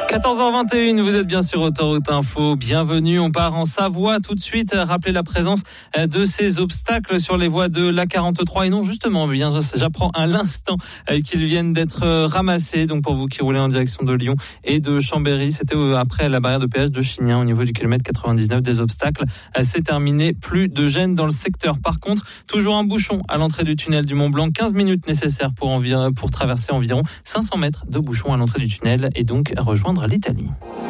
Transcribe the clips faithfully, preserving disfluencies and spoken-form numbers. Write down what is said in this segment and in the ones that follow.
quatorze heures vingt et une, vous êtes bien sur Autoroute Info. Bienvenue, on part en Savoie tout de suite. Rappelez la présence de ces obstacles sur les voies de l'A quarante-trois. Et non, justement, bien, j'apprends à l'instant qu'ils viennent d'être ramassés. Donc pour vous qui roulez en direction de Lyon et de Chambéry, c'était après la barrière de péage de Chignin au niveau du kilomètre quatre-vingt-dix-neuf. Des obstacles, c'est terminé. Plus de gêne dans le secteur. Par contre, toujours un bouchon à l'entrée du tunnel du Mont Blanc. quinze minutes nécessaires pour, environ, pour traverser environ cinq cents mètres de bouchon à l'entrée du tunnel et donc rejoindre l'Italie.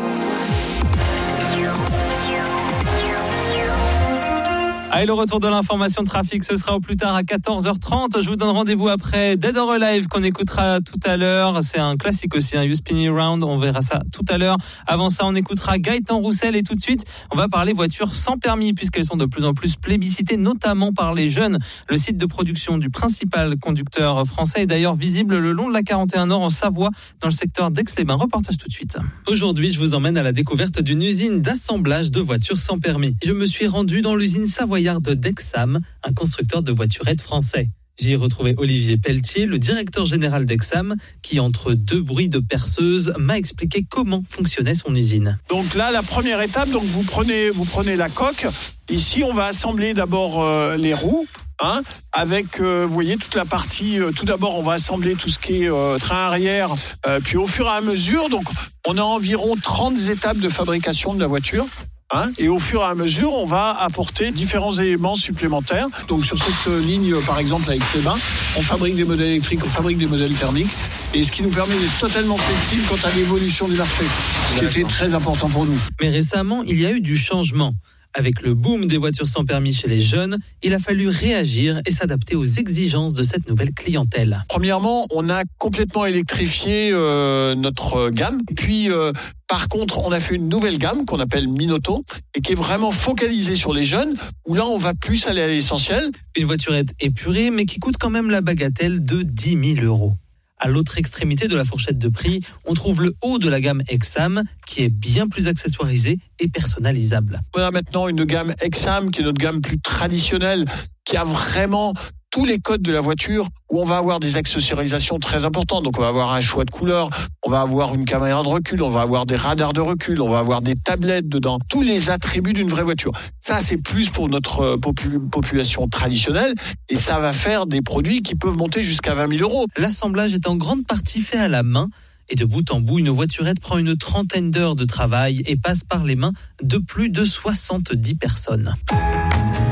Allez, le retour de l'information de trafic, ce sera au plus tard à quatorze heures trente. Je vous donne rendez-vous après Dead or Alive qu'on écoutera tout à l'heure. C'est un classique aussi, un You Spin Me Round. On verra ça tout à l'heure. Avant ça, on écoutera Gaëtan Roussel et tout de suite, on va parler voitures sans permis puisqu'elles sont de plus en plus plébiscitées, notamment par les jeunes. Le site de production du principal conducteur français est d'ailleurs visible le long de la quarante et un Nord en Savoie, dans le secteur d'Aix-les-Bains. Reportage tout de suite. Aujourd'hui, je vous emmène à la découverte d'une usine d'assemblage de voitures sans permis. Je me suis rendu dans l'usine savoyarde de Dexam, un constructeur de voiturettes français. J'y ai retrouvé Olivier Pelletier, le directeur général d'Exam, qui, entre deux bruits de perceuse, m'a expliqué comment fonctionnait son usine. Donc là, la première étape, donc vous prenez, vous prenez la coque. Ici, on va assembler d'abord euh, les roues. Hein, avec, euh, vous voyez, toute la partie, euh, tout d'abord, on va assembler tout ce qui est euh, train arrière, euh, puis au fur et à mesure, donc on a environ trente étapes de fabrication de la voiture. Hein, et au fur et à mesure, on va apporter différents éléments supplémentaires. Donc sur cette ligne, par exemple, avec Aix-les-Bains, on fabrique des modèles électriques, on fabrique des modèles thermiques, et ce qui nous permet d'être totalement flexible quant à l'évolution du marché, ce qui était très important pour nous. Mais récemment, il y a eu du changement. Avec le boom des voitures sans permis chez les jeunes, il a fallu réagir et s'adapter aux exigences de cette nouvelle clientèle. Premièrement, on a complètement électrifié euh, notre gamme. Puis, euh, par contre, on a fait une nouvelle gamme qu'on appelle Minoto et qui est vraiment focalisée sur les jeunes, où là, on va plus aller à l'essentiel. Une voiturette épurée, mais qui coûte quand même la bagatelle de dix mille euros. À l'autre extrémité de la fourchette de prix, on trouve le haut de la gamme Exam, qui est bien plus accessoirisé et personnalisable. On a maintenant une gamme Exam, qui est notre gamme plus traditionnelle, qui a vraiment tous les codes de la voiture, où on va avoir des accessorisations très importantes. Donc on va avoir un choix de couleurs, on va avoir une caméra de recul, on va avoir des radars de recul, on va avoir des tablettes dedans, tous les attributs d'une vraie voiture. Ça, c'est plus pour notre popu- population traditionnelle, et ça va faire des produits qui peuvent monter jusqu'à vingt mille euros. L'assemblage est en grande partie fait à la main, et de bout en bout, une voiturette prend une trentaine d'heures de travail et passe par les mains de plus de soixante-dix personnes.